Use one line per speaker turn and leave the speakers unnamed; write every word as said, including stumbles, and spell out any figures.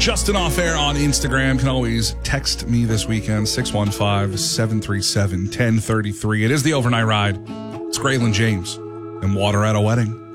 Justin Off Air on Instagram. Can always text me this weekend, six one five, seven three seven, one zero three three. It is the Overnight Ride. It's Graylin James and Water at a Wedding.